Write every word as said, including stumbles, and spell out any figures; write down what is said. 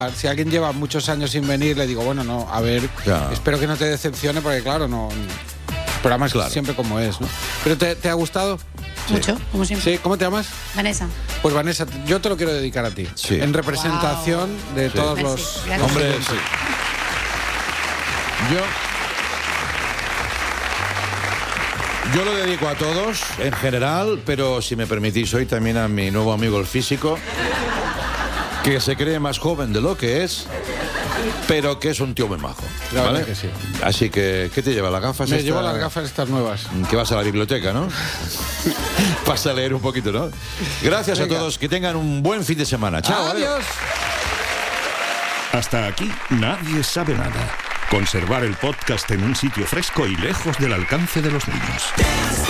Si alguien lleva muchos años sin venir, le digo, bueno, no, a ver, ya. espero que no te decepcione, porque claro, no... El programa es Claro. siempre como es, ¿no? ¿Pero te, te ha gustado? Mucho, como siempre. Sí, ¿cómo te llamas? Vanessa. Pues Vanessa, yo te lo quiero dedicar a ti. Sí. En representación Wow. de Sí. todos Merci, los... gracias. Hombre, sí. Yo... Yo lo dedico a todos, en general, pero si me permitís hoy también a mi nuevo amigo el físico, que se cree más joven de lo que es, pero que es un tío muy majo. La ¿vale? verdad que sí. Así que, ¿qué te lleva? ¿Las gafas? Me esta- llevo las gafas estas nuevas. Que vas a la biblioteca, ¿no? Vas a leer un poquito, ¿no? Gracias Venga. a todos, que tengan un buen fin de semana. Chao. Adiós. Hasta aquí Nadie sabe nada. Conservar el podcast en un sitio fresco y lejos del alcance de los niños.